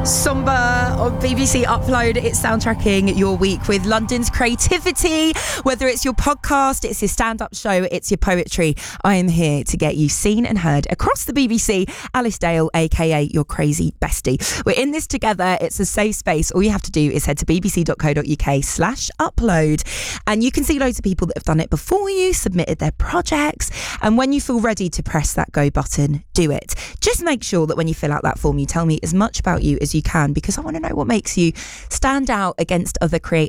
Somber on BBC Upload. It's soundtracking your week with London's creativity. Whether it's your podcast, it's your stand-up show, it's your poetry, I am here to get you seen and heard across the BBC. Alice Dale, aka your crazy bestie. We're in this together. It's a safe space. All you have to do is head to bbc.co.uk/upload and you can see loads of people that have done it before you, submitted their projects, and when you feel ready to press that go button, do it. Just make sure that when you fill out that form, you tell me as much about you as you can, because I want to know what makes you stand out against other creators